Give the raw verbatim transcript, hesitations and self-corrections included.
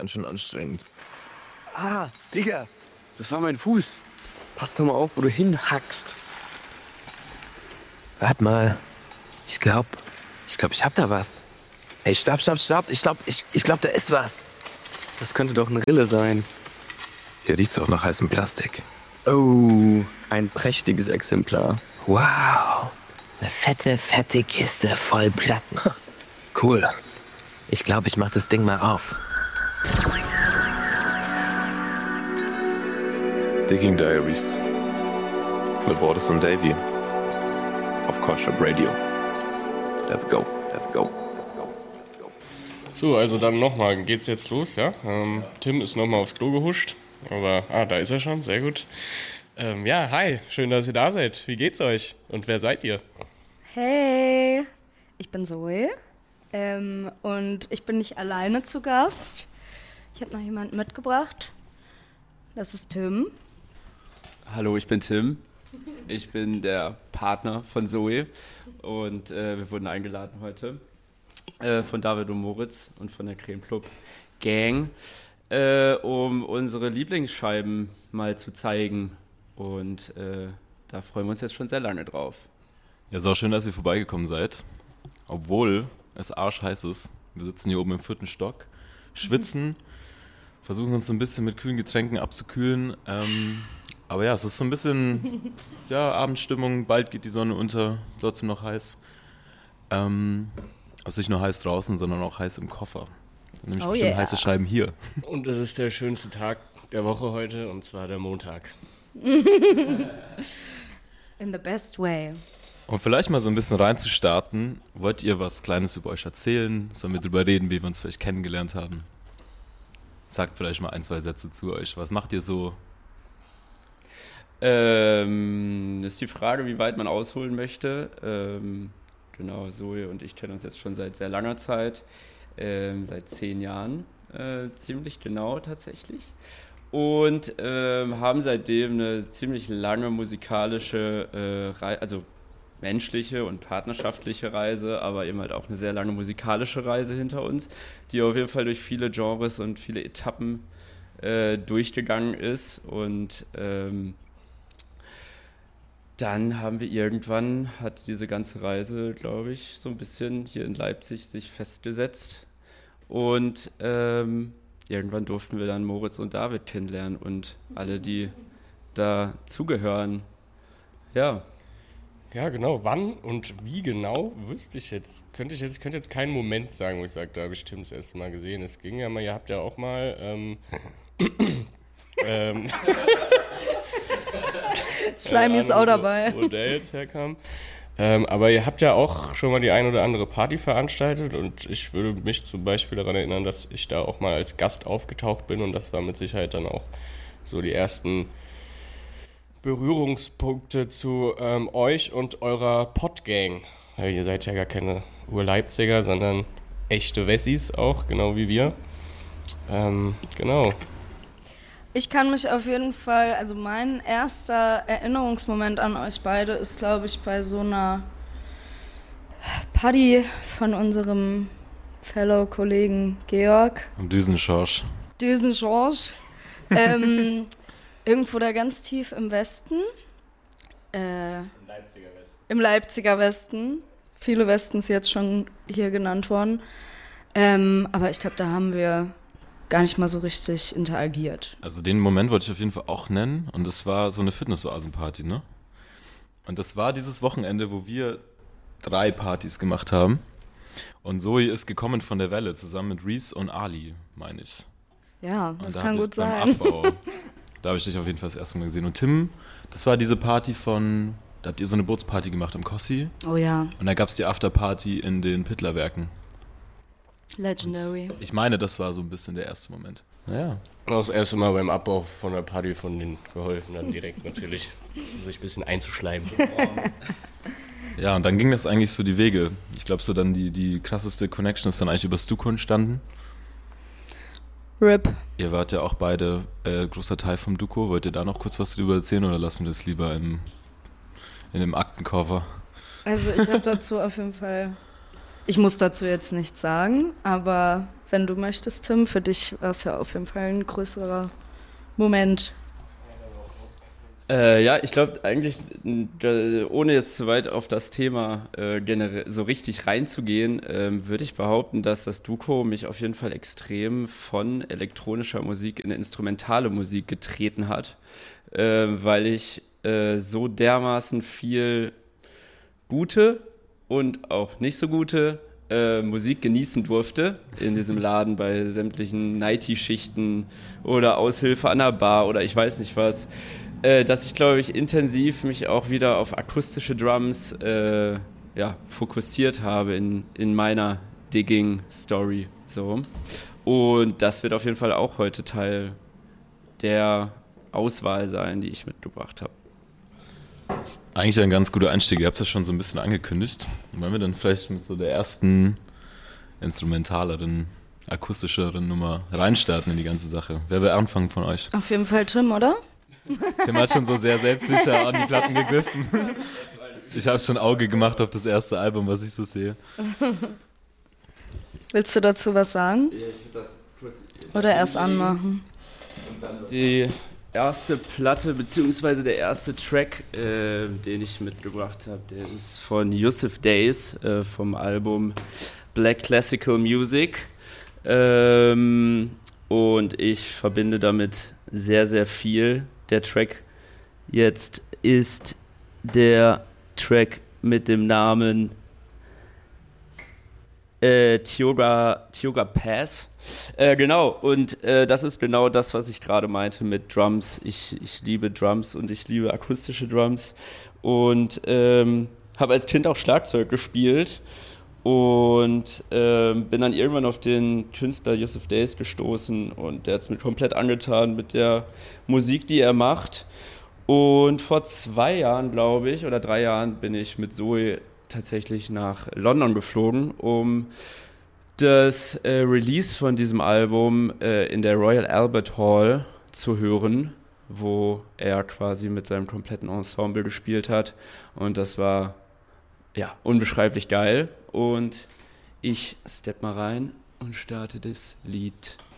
ganz schön anstrengend. Ah, Digga, das war mein Fuß. Pass doch mal auf, wo du hinhackst. Warte mal. Ich glaub, ich glaub, ich hab da was. Hey, stopp, stopp, stopp. Ich glaub, ich, ich glaub, da ist was. Das könnte doch eine Rille sein. Hier riecht's auch nach heißem Plastik. Oh, ein prächtiges Exemplar. Wow, eine fette, fette Kiste voll Platten. Cool. Ich glaube, ich mach das Ding mal auf. Digging Diaries. The Borders und Davy. Auf Koshab Radio. Let's go, let's go, let's go, let's go. So, also dann nochmal, geht's jetzt los, ja? Ähm, Tim ist nochmal aufs Klo gehuscht. Aber, ah, da ist er schon, sehr gut. Ähm, ja, hi, schön, dass ihr da seid. Wie geht's euch? Und wer seid ihr? Hey, ich bin Zoe ähm, und ich bin nicht alleine zu Gast. Ich habe noch jemanden mitgebracht. Das ist Tim. Hallo, ich bin Tim. Ich bin der Partner von Zoe und äh, wir wurden eingeladen heute äh, von David und Moritz und von der Creme Club Gang, äh, um unsere Lieblingsscheiben mal zu zeigen. Und äh, da freuen wir uns jetzt schon sehr lange drauf. Ja, ist auch schön, dass ihr vorbeigekommen seid. Obwohl es arschheiß ist. Wir sitzen hier oben im vierten Stock, schwitzen, versuchen uns so ein bisschen mit kühlen Getränken abzukühlen. Ähm, aber ja, es ist so ein bisschen ja, Abendstimmung. Bald geht die Sonne unter, ist trotzdem noch heiß. Ähm, aber es ist nicht nur heiß draußen, sondern auch heiß im Koffer. Nämlich Oh bestimmt yeah. heiße Scheiben hier. Und es ist der schönste Tag der Woche heute, und zwar der Montag. In the best way. Um vielleicht mal so ein bisschen reinzustarten, wollt ihr was Kleines über euch erzählen? Sollen wir drüber reden, wie wir uns vielleicht kennengelernt haben? Sagt vielleicht mal ein, zwei Sätze zu euch. Was macht ihr so? Ähm, ist die Frage, wie weit man ausholen möchte. Ähm, genau, Zoe und ich kennen uns jetzt schon seit sehr langer Zeit, ähm, seit zehn Jahren, äh, ziemlich genau tatsächlich. Und ähm, haben seitdem eine ziemlich lange musikalische äh, Reise, also menschliche und partnerschaftliche Reise, aber eben halt auch eine sehr lange musikalische Reise hinter uns, die auf jeden Fall durch viele Genres und viele Etappen äh, durchgegangen ist. Und ähm, dann haben wir irgendwann, hat diese ganze Reise, glaube ich, so ein bisschen hier in Leipzig sich festgesetzt. Und ähm, irgendwann durften wir dann Moritz und David kennenlernen und alle, die da zugehören. Ja. Ja, genau. Wann und wie genau, wüsste ich jetzt. Könnte ich jetzt, ich könnte jetzt keinen Moment sagen, wo ich sage, da habe ich Tim das erste Mal gesehen. Es ging ja mal, ihr habt ja auch mal ähm, ähm, Schleimi ist auch dabei. Wo, wo der jetzt herkam. Ähm, aber ihr habt ja auch schon mal die ein oder andere Party veranstaltet, und ich würde mich zum Beispiel daran erinnern, dass ich da auch mal als Gast aufgetaucht bin, und das war mit Sicherheit dann auch so die ersten Berührungspunkte zu ähm, euch und eurer Pottgang. Weil ihr seid ja gar keine Ur-Leipziger, sondern echte Wessis auch, genau wie wir. Ähm, genau. Ich kann mich auf jeden Fall, also mein erster Erinnerungsmoment an euch beide ist, glaube ich, bei so einer Party von unserem Fellow-Kollegen Georg. Am Düsenschorsch. Düsenschorsch. ähm, irgendwo da ganz tief im Westen. Äh, Im Leipziger Westen. Im Leipziger Westen. Viele Westens jetzt schon hier genannt worden. Ähm, aber ich glaube, da haben wir gar nicht mal so richtig interagiert. Also den Moment wollte ich auf jeden Fall auch nennen, und das war so eine Fitness-Oasen-Party, ne? Und das war dieses Wochenende, wo wir drei Partys gemacht haben, und Zoe ist gekommen von der Welle zusammen mit Reese und Ali, meine ich. Ja, Und das da kann hab gut ich beim sein. Abbau, da habe ich dich auf jeden Fall das erste Mal gesehen. Und Tim, das war diese Party von, da habt ihr so eine Bootsparty gemacht am Kossi, Oh ja, und da gab es die Afterparty in den Pittlerwerken. legendary. Ich meine, das war so ein bisschen der erste Moment. Naja. Das erste Mal beim Abbau von der Party von denen geholfen, dann direkt natürlich, sich ein bisschen einzuschleimen. Ja, und dann ging das eigentlich so die Wege. Ich glaube, so dann die, die krasseste Connection ist dann eigentlich über Stuko entstanden. R I P. Ihr wart ja auch beide äh, großer Teil vom Duco. Wollt ihr da noch kurz was drüber erzählen, oder lassen wir das lieber im, in dem Aktenkoffer? Also ich habe dazu auf jeden Fall Ich muss dazu jetzt nichts sagen, aber wenn du möchtest, Tim, für dich war es ja auf jeden Fall ein größerer Moment. Äh, ja, ich glaube eigentlich, da, ohne jetzt zu weit auf das Thema äh, generell so richtig reinzugehen, ähm, würde ich behaupten, dass das Duco mich auf jeden Fall extrem von elektronischer Musik in instrumentale Musik getreten hat, äh, weil ich äh, so dermaßen viel gute und auch nicht so gute äh, Musik genießen durfte in diesem Laden bei sämtlichen Nighty-Schichten oder Aushilfe an der Bar oder ich weiß nicht was, äh, dass ich, glaube ich, intensiv mich auch wieder auf akustische Drums äh, ja, fokussiert habe in, in meiner Digging-Story. So. Und das wird auf jeden Fall auch heute Teil der Auswahl sein, die ich mitgebracht habe. Eigentlich ein ganz guter Einstieg. Ihr habt es ja schon so ein bisschen angekündigt. Wollen wir dann vielleicht mit so der ersten instrumentaleren, akustischeren Nummer reinstarten in die ganze Sache? Wer will anfangen von euch? Auf jeden Fall Tim, oder? Tim hat schon so sehr selbstsicher an die Platten gegriffen. Ich habe schon Auge gemacht auf das erste Album, was ich so sehe. Willst du dazu was sagen? Ja, ich würde das kurz Oder erst anmachen? Die erste Platte, beziehungsweise der erste Track, äh, den ich mitgebracht habe, der ist von Yusuf Days, äh, vom Album Black Classical Music. Ähm, und ich verbinde damit sehr, sehr viel. Der Track jetzt ist der Track mit dem Namen äh, Tioga, Tioga Pass. Äh, genau, und äh, das ist genau das, was ich gerade meinte mit Drums. Ich, ich liebe Drums und ich liebe akustische Drums und ähm, habe als Kind auch Schlagzeug gespielt und äh, bin dann irgendwann auf den Künstler Yusuf Days gestoßen und der hat es mir komplett angetan mit der Musik, die er macht. Und vor zwei Jahren, glaube ich, oder drei Jahren bin ich mit Zoe tatsächlich nach London geflogen, um das äh, Release von diesem Album äh, in der Royal Albert Hall zu hören, wo er quasi mit seinem kompletten Ensemble gespielt hat. Und das war ja unbeschreiblich geil. Und ich stepp mal rein und starte das Lied.